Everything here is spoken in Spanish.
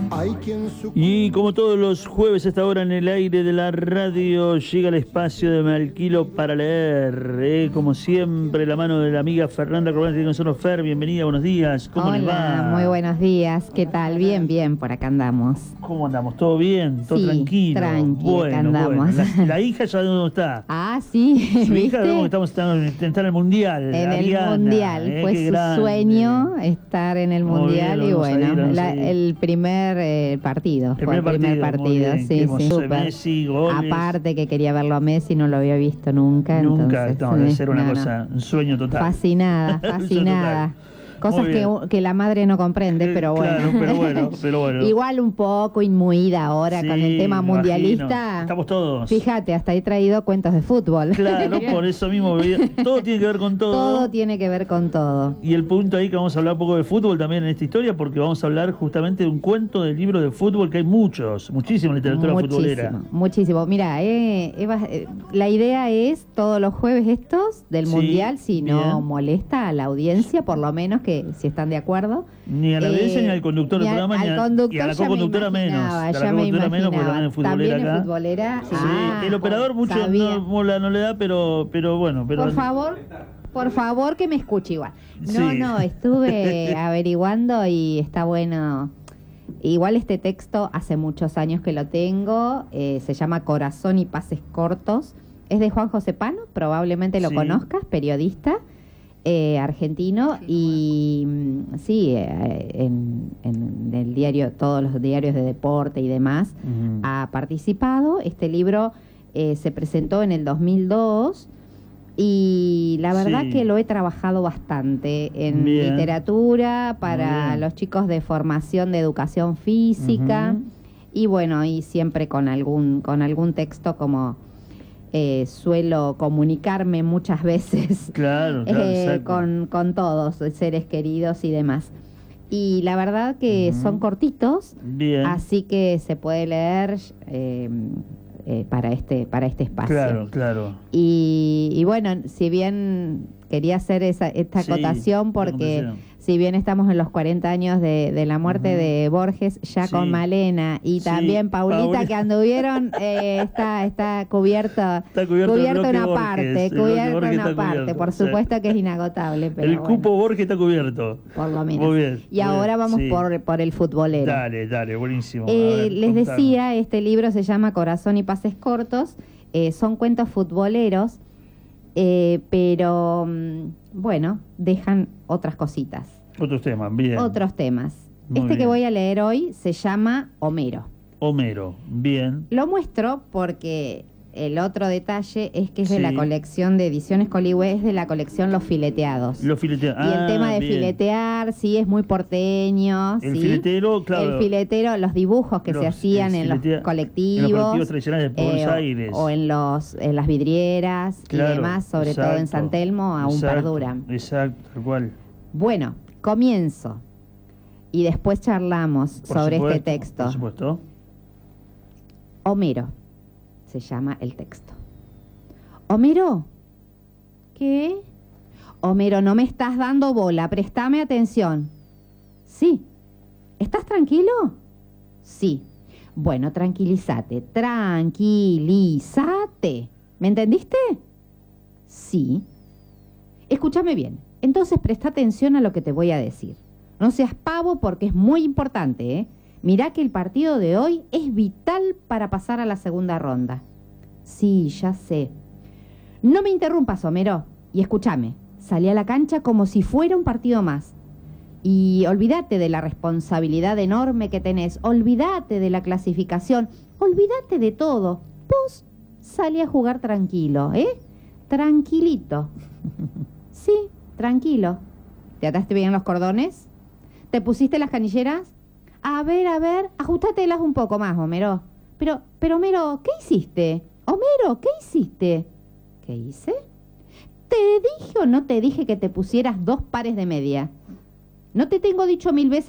Y como todos los jueves a esta hora en el aire de la radio llega el espacio de Me Alquilo para leer, como siempre la mano de la amiga Fernanda Corbán, que tiene con nosotros. Fer, bienvenida, buenos días, ¿cómo les va? Muy buenos días, ¿qué tal? Bien, bien, por acá andamos. ¿Cómo andamos? ¿Todo bien? ¿Todo sí, tranquilo? Tranquilo, andamos. Bueno. La hija ya dónde está. Ah, sí, Su hija, ¿viste? Estamos en el Mundial. En Ariana, el Mundial, fue su sueño estar en el Mundial y bueno, el primer partido. Fue el primer partido, sí, súper. Messi, goles. Aparte que quería verlo a Messi, no lo había visto nunca. Nunca, entonces, debe ser una cosa, un sueño total. Fascinada. Cosas que la madre no comprende, pero bueno. Claro, pero bueno. Igual un poco inmuida ahora con el tema mundialista. Imagino. Estamos todos. Fíjate, hasta he traído cuentos de fútbol. Claro, por eso mismo. Todo tiene que ver con todo. Todo tiene que ver con todo. Y el punto ahí que vamos a hablar un poco de fútbol también en esta historia, porque vamos a hablar justamente de un cuento del libro de fútbol, que hay muchísima literatura futbolera. Muchísimo. Mira, Eva, la idea es todos los jueves estos del Mundial, si no molesta a la audiencia, por lo menos que si están de acuerdo. Ni a la audiencia ni al conductor del programa, y a la co-conductora menos. Ya me imaginaba. Porque también es futbolera. ¿También acá. es futbolera? Sí. El operador mucho no le da, pero bueno. Por favor que me escuche igual. Sí. Estuve averiguando y está bueno. Igual este texto hace muchos años que lo tengo, se llama Corazón y Pases Cortos, es de Juan José Pano, probablemente lo conozcas, periodista argentino, y en el diario, todos los diarios de deporte y demás, ha participado. Este libro se presentó en el 2002 y la verdad que lo he trabajado bastante en literatura para los chicos de formación de educación física, y bueno, y siempre con algún texto, como suelo comunicarme muchas veces con todos seres queridos y demás. Y la verdad que son cortitos, así que se puede leer para este espacio. Claro. Y bueno, si bien quería hacer esta acotación, porque si bien estamos en los 40 años de la muerte de Borges, ya con Malena y también Paulita, que anduvieron, está cubierto una parte, por supuesto que es inagotable. Pero el cupo Borges está cubierto. Por lo menos. Muy bien. Y ahora vamos por el futbolero. Dale, buenísimo. Les decía, este libro se llama Corazón y Pases Cortos, son cuentos futboleros, pero bueno, dejan otras cositas. Otros temas, bien. Otros temas. Que voy a leer hoy se llama Homero. Homero, bien. Lo muestro porque el otro detalle es que es de la colección de Ediciones Coligüe, es de la colección Los Fileteados. Y el tema de filetear, es muy porteño. El filetero, claro. El filetero, los dibujos que se hacían en los colectivos. En los colectivos tradicionales de Buenos Aires. O en las vidrieras y demás, sobre todo en San Telmo, aún perduran. Exacto, tal cual. Bueno, comienzo. Y después charlamos sobre este texto. Por supuesto. Homero se llama el texto. ¿Homero? ¿Qué? Homero, no me estás dando bola, préstame atención. Sí. ¿Estás tranquilo? Sí. Bueno, tranquilízate. ¿Me entendiste? Sí. Escúchame bien. Entonces presta atención a lo que te voy a decir. No seas pavo porque es muy importante, ¿eh? Mirá que el partido de hoy es vital para pasar a la segunda ronda. Sí, ya sé. No me interrumpas, Homero, y escúchame. Salí a la cancha como si fuera un partido más. Y olvídate de la responsabilidad enorme que tenés. Olvídate de la clasificación. Olvídate de todo. Vos salí a jugar tranquilo, ¿eh? Tranquilito. Sí, tranquilo. ¿Te ataste bien los cordones? ¿Te pusiste las canilleras? A ver, ajustetelas un poco más, Homero. Pero, Homero, ¿qué hiciste? Homero, ¿qué hiciste? ¿Qué hice? ¿Te dije o no te dije que te pusieras 2 pares de media? ¿No te tengo dicho 1000 veces